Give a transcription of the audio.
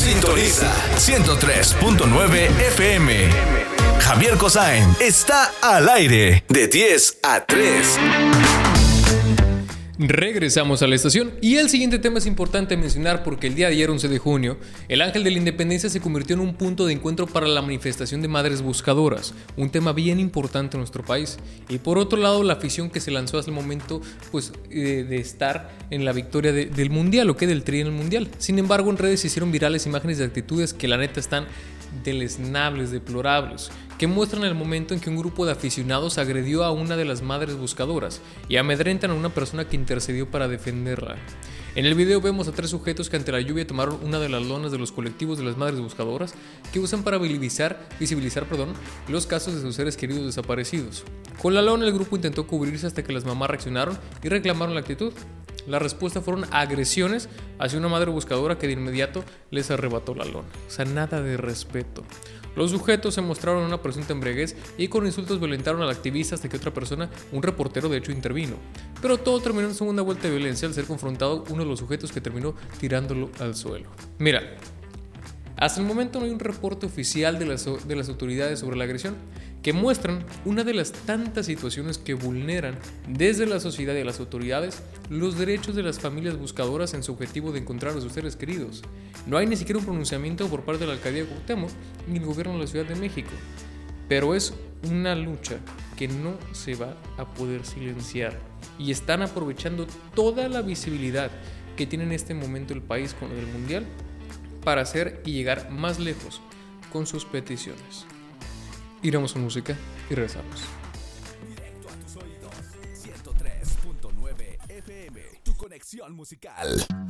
Sintoniza 103.9 FM. Javier Kosain está al aire de 10 a 3. Regresamos a la estación y el siguiente tema es importante mencionar porque el día de ayer, 11 de junio, el Ángel de la Independencia se convirtió en un punto de encuentro para la manifestación de madres buscadoras, un tema bien importante en nuestro país. Y por otro lado, la afición que se lanzó hasta el momento de estar en la victoria del Mundial, o que del Tri en el Mundial. Sin embargo, en redes se hicieron virales imágenes de actitudes que la neta están deleznables, deplorables, que muestran el momento en que un grupo de aficionados agredió a una de las madres buscadoras y amedrentan a una persona que intercedió para defenderla. En el video vemos a 3 sujetos que ante la lluvia tomaron una de las lonas de los colectivos de las madres buscadoras que usan para visibilizar los casos de sus seres queridos desaparecidos. Con la lona el grupo intentó cubrirse hasta que las mamás reaccionaron y reclamaron la actitud. La respuesta fueron agresiones hacia una madre buscadora que de inmediato les arrebató la lona. O sea, nada de respeto. Los sujetos se mostraron en una presunta embriaguez y con insultos violentaron al activista hasta que otra persona, un reportero de hecho, intervino. Pero todo terminó en segunda vuelta de violencia al ser confrontado uno de los sujetos que terminó tirándolo al suelo. Mira, hasta el momento no hay un reporte oficial de las autoridades sobre la agresión, que muestran una de las tantas situaciones que vulneran desde la sociedad y las autoridades los derechos de las familias buscadoras en su objetivo de encontrar a sus seres queridos. No hay ni siquiera un pronunciamiento por parte de la alcaldía de Cuauhtémoc ni el gobierno de la Ciudad de México, pero es una lucha que no se va a poder silenciar y están aprovechando toda la visibilidad que tiene en este momento el país con el Mundial para hacer y llegar más lejos con sus peticiones. Iremos a música y regresamos. Directo a tus oídos, 103.9 FM, tu conexión musical.